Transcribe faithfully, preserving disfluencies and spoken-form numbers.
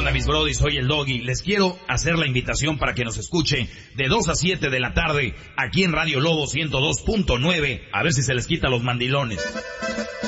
onda, mis brody? Soy el Doggy. Les quiero hacer la invitación para que nos escuche de dos a siete de la tarde aquí en Radio Lobo ciento dos punto nueve. A ver si se les quita los mandilones.